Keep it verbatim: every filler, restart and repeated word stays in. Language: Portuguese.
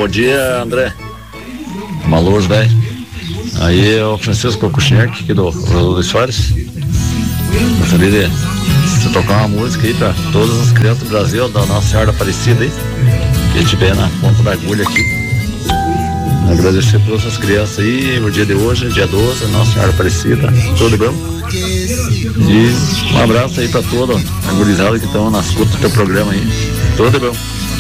Bom dia, André. Maluz, velho. Aí é o Francisco Kuchnerk, aqui do Luiz Soares. Gostaria de você tocar uma música aí pra todas as crianças do Brasil, da Nossa Senhora Aparecida aí, que estiver na ponta da agulha aqui. Agradecer por essas crianças aí, o dia de hoje, dia doze, Nossa Senhora Aparecida, tudo bom? E um abraço aí pra toda a gurizada que estão na escuta do teu programa aí, tudo bom?